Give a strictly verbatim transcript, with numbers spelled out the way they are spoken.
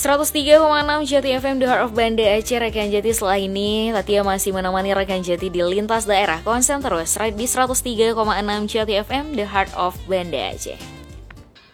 seratus tiga koma enam Jati F M The Heart of Banda Aceh. Rekan Jati, setelah ini Latia masih menemani rekan Jati di lintas daerah. Konsen terus di seratus tiga koma enam Jati F M The Heart of Banda Aceh.